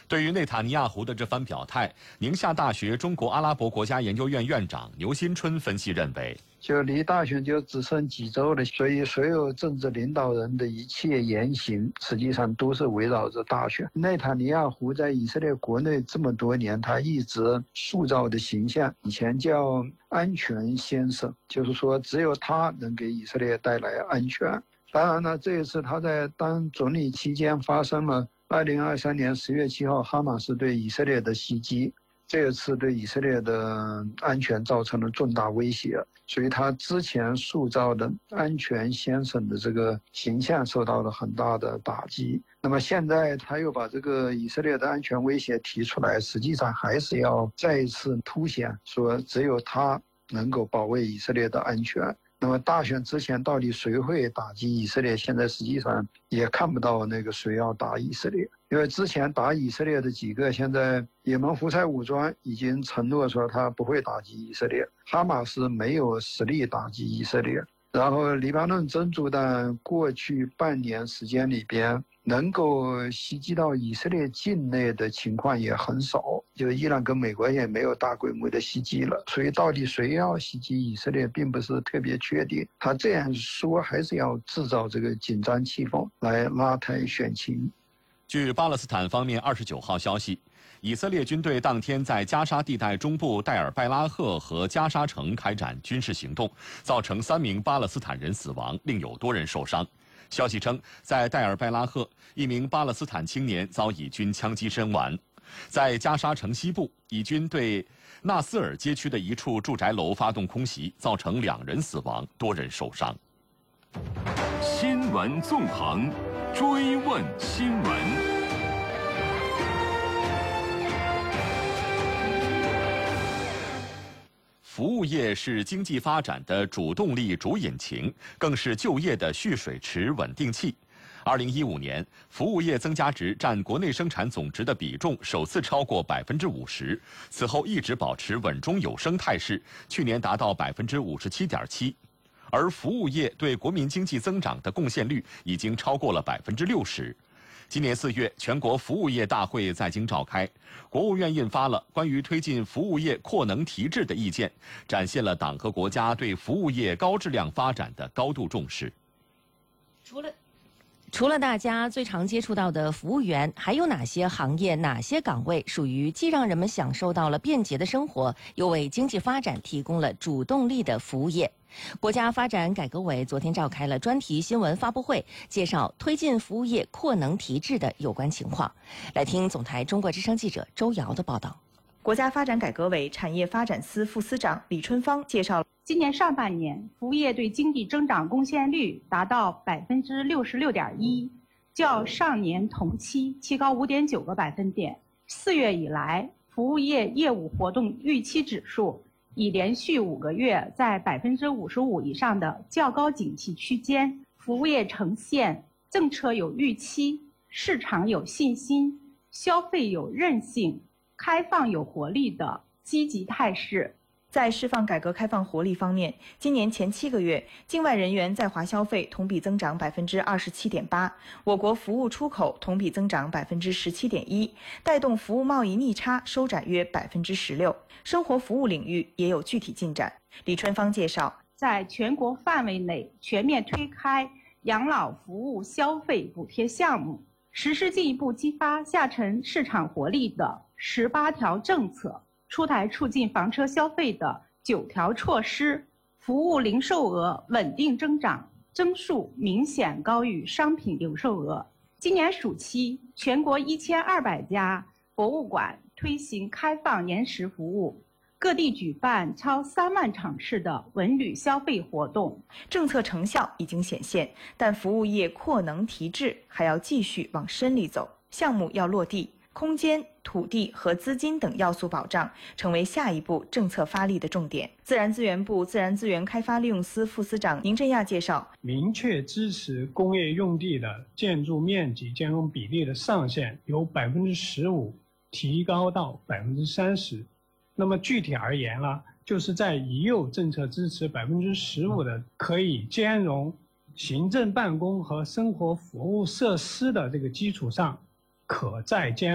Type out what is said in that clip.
对于内塔尼亚胡的这番表态，宁夏大学中国阿拉伯国家研究院院长牛新春分析认为， 就离大选就只剩几周了，所以所有政治领导人的一切言行，实际上都是围绕着大选。内塔尼亚胡在以色列国内这么多年，他一直塑造的形象，以前叫安全先生，就是说只有他能给以色列带来安全。当然呢，这一次他在当总理期间发生了2023年10月7号哈马斯对以色列的袭击，这一次对以色列的安全造成了重大威胁，所以他之前塑造的安全先生的这个形象受到了很大的打击。那么现在他又把这个以色列的安全威胁提出来，实际上还是要再一次凸显说只有他能够保卫以色列的安全。那么大选之前到底谁会打击以色列，现在实际上也看不到那个谁要打以色列，因为之前打以色列的几个，现在也门胡塞武装已经承诺说他不会打击以色列，哈马斯没有实力打击以色列，然后黎巴嫩真主党过去半年时间里边能够袭击到以色列境内的情况也很少，就伊朗跟美国也没有大规模的袭击了，所以到底谁要袭击以色列并不是特别确定。他这样说还是要制造这个紧张气氛来拉抬选情。 据巴勒斯坦方面29号消息，以色列军队当天在加沙地带中部戴尔拜拉赫和加沙城开展军事行动，造成3名巴勒斯坦人死亡，另有多人受伤。消息称，在戴尔拜拉赫，1名巴勒斯坦青年遭以军枪击身亡。在加沙城西部，以军对纳斯尔街区的一处住宅楼发动空袭，造成2人死亡，多人受伤。 新闻纵横，追问新闻。 服务业是经济发展的主动力、主引擎，更是就业的蓄水池、稳定器。2015年，服务业增加值占国内生产总值的比重首次超过50%，此后一直保持稳中有升态势，去年达到57.7%。而服务业对国民经济增长的贡献率已经超过了60%。今年4月，全国服务业大会在京召开，国务院印发了关于推进服务业扩能提质的意见，展现了党和国家对服务业高质量发展的高度重视。 除了大家最常接触到的服务员，还有哪些行业、哪些岗位属于既让人们享受到了便捷的生活，又为经济发展提供了主动力的服务业？国家发展改革委昨天召开了专题新闻发布会，介绍推进服务业扩能提质的有关情况。来听总台中国之声记者周瑶的报道。 国家发展改革委产业发展司副司长李春芳介绍， 今年上半年，服务业对经济增长贡献率达到66.1%，较上年同期提高5.9个百分点。4月以来，服务业业务活动预期指数已连续5个月在55%以上的较高景气区间，服务业呈现政策有预期、市场有信心、消费有韧性、开放有活力的积极态势。 在释放改革开放活力方面，今年前7个月，境外人员在华消费同比增长27.8%，我国服务出口同比增长17.1%，带动服务贸易逆差收窄约16%。生活服务领域也有具体进展。李春芳介绍， 在全国范围内全面推开养老服务消费补贴项目，实施进一步激发下沉市场活力的18条政策，出台促进房车消费的9条措施，服务零售额稳定增长，增速明显高于商品零售额。今年暑期，全国1200家博物馆推行开放延时服务，各地举办超3万场次的文旅消费活动。 政策成效已经显现，但服务业扩能提质还要继续往深里走，项目要落地，空间、土地和资金等要素保障成为下一步政策发力的重点。自然资源部自然资源开发利用司副司长宁振亚介绍， 明确支持工业用地的建筑面积建容比例的上限由15%提高到30%。那么具体而言呢，就是在已有政策支持15%的可以兼容行政办公和生活服务设施的这个基础上，可再兼